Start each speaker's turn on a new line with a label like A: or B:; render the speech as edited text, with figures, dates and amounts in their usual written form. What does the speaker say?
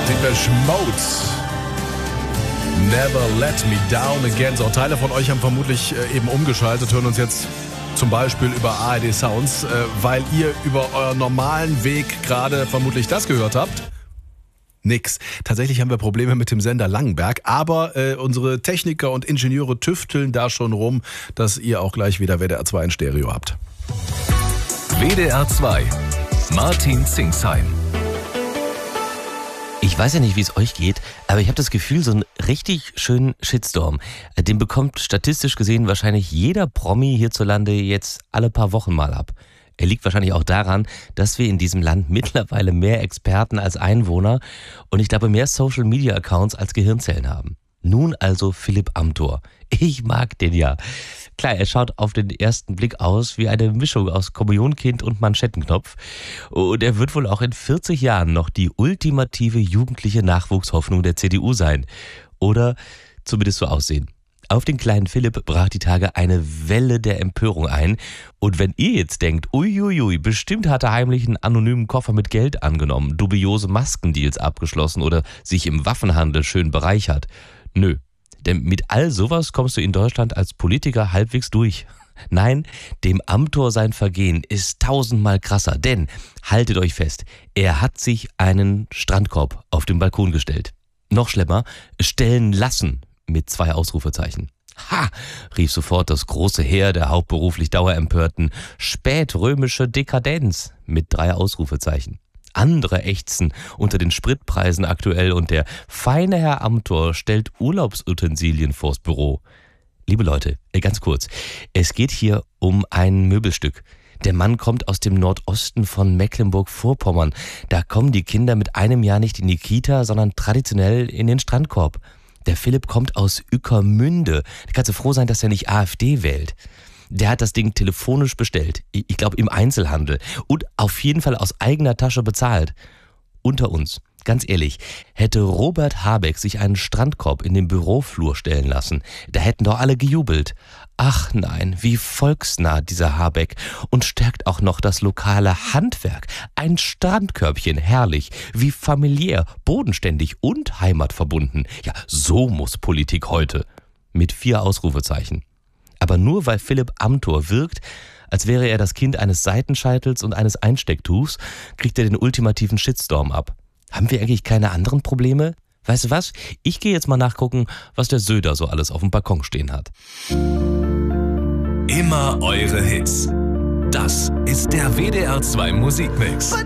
A: Depeche Mode. Never Let Me Down Again. So, Teile von euch haben vermutlich eben umgeschaltet, hören uns jetzt zum Beispiel über ARD Sounds, weil ihr über euren normalen Weg gerade vermutlich das gehört habt. Nix. Tatsächlich haben wir Probleme mit dem Sender Langenberg, aber unsere Techniker und Ingenieure tüfteln da schon rum, dass ihr auch gleich wieder WDR 2 in Stereo habt.
B: WDR 2. Martin Zingsheim.
C: Ich weiß ja nicht, wie es euch geht, aber ich habe das Gefühl, so einen richtig schönen Shitstorm, den bekommt statistisch gesehen wahrscheinlich jeder Promi hierzulande jetzt alle paar Wochen mal ab. Er liegt wahrscheinlich auch daran, dass wir in diesem Land mittlerweile mehr Experten als Einwohner und ich glaube mehr Social-Media-Accounts als Gehirnzellen haben. Nun also Philipp Amthor. Ich mag den ja. Klar, er schaut auf den ersten Blick aus wie eine Mischung aus Kommunionkind und Manschettenknopf. Und er wird wohl auch in 40 Jahren noch die ultimative jugendliche Nachwuchshoffnung der CDU sein. Oder zumindest so aussehen. Auf den kleinen Philipp brach die Tage eine Welle der Empörung ein. Und wenn ihr jetzt denkt, uiuiui, bestimmt hat er heimlich einen anonymen Koffer mit Geld angenommen, dubiose Maskendeals abgeschlossen oder sich im Waffenhandel schön bereichert. Nö. Denn mit all sowas kommst du in Deutschland als Politiker halbwegs durch. Nein, dem Amthor sein Vergehen ist 1000-mal krasser, denn, haltet euch fest, er hat sich einen Strandkorb auf den Balkon gestellt. Noch schlimmer, stellen lassen mit 2 Ausrufezeichen. Ha, rief sofort das große Heer der hauptberuflich Dauerempörten. Spätrömische Dekadenz mit 3 Ausrufezeichen. Andere ächzen unter den Spritpreisen aktuell und der feine Herr Amthor stellt Urlaubsutensilien vors Büro. Liebe Leute, ganz kurz, es geht hier um ein Möbelstück. Der Mann kommt aus dem Nordosten von Mecklenburg-Vorpommern. Da kommen die Kinder mit einem Jahr nicht in die Kita, sondern traditionell in den Strandkorb. Der Philipp kommt aus Ueckermünde. Da kannst du froh sein, dass er nicht AfD wählt. Der hat das Ding telefonisch bestellt. Ich glaube im Einzelhandel. Und auf jeden Fall aus eigener Tasche bezahlt. Unter uns, ganz ehrlich, hätte Robert Habeck sich einen Strandkorb in den Büroflur stellen lassen, da hätten doch alle gejubelt. Ach nein, wie volksnah dieser Habeck und stärkt auch noch das lokale Handwerk. Ein Strandkörbchen, herrlich, wie familiär, bodenständig und heimatverbunden. Ja, so muss Politik heute. Mit 4 Ausrufezeichen. Aber nur weil Philipp Amthor wirkt, als wäre er das Kind eines Seitenscheitels und eines Einstecktuchs, kriegt er den ultimativen Shitstorm ab. Haben wir eigentlich keine anderen Probleme? Weißt du was? Ich gehe jetzt mal nachgucken, was der Söder so alles auf dem Balkon stehen hat.
B: Immer eure Hits. Das ist der WDR 2 Musikmix.